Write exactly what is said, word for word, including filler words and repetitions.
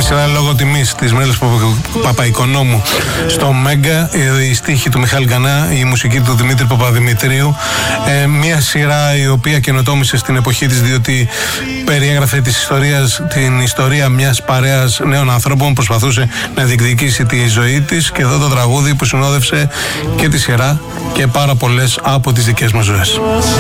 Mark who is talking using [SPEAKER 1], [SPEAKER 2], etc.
[SPEAKER 1] σειρά λόγω τιμής της Μέλης Παπαϊκονόμου στο Μέγκα, η στίχη του Μιχάλη Γκανά, η μουσική του Δημήτρη Παπαδημητρίου. Ε, μια σειρά η οποία καινοτόμησε στην εποχή της, διότι περιέγραφε της ιστορίας, την ιστορία μιας παρέας νέων ανθρώπων που προσπαθούσε να διεκδικήσει τη ζωή της, και εδώ το τραγούδι που συνόδευσε και τη σειρά και πάρα πολλές από τις δικές μας ζωές.